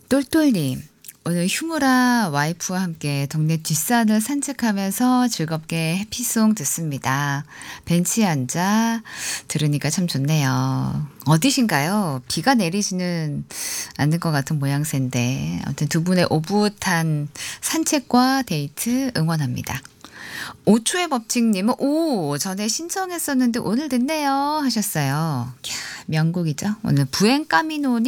똘똘님, 오늘 휴무라 와이프와 함께 동네 뒷산을 산책하면서 즐겁게 해피송 듣습니다. 벤치에 앉아 들으니까 참 좋네요. 어디신가요? 비가 내리지는 않는 것 같은 모양새인데, 아무튼 두 분의 오붓한 산책과 데이트 응원합니다. 5초의 법칙님은 오 전에 신청했었는데 오늘 듣네요 하셨어요. 캬, 명곡이죠. 오늘 부엔 까미노니